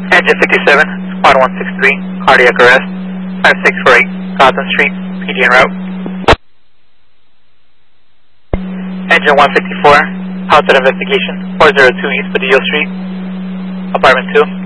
Engine 57, Squad 163, cardiac arrest, 5648, Gotham Street, PD en route. Engine 154, outside investigation, 402 East Padillo Street, apartment 2.